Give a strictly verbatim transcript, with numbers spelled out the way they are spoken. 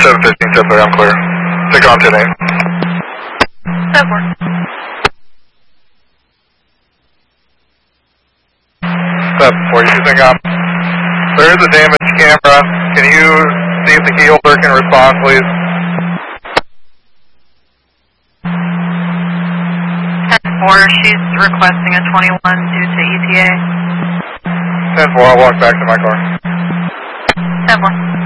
seven fifteen, seven thirty, I'm clear. Take on ten eight. seven four. seven four, you think I'm... There is a damaged camera. Can you see if the key holder can respond, please? ten four, she's requesting a twenty-one due to E T A. ten four, I'll walk back to my car. ten four.